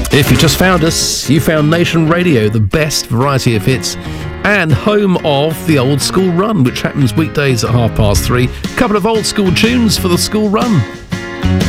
If you just found us, you found Nation Radio, the best variety of hits and home of the Old School Run, which happens weekdays at 3:30. A couple of old school tunes for the school run.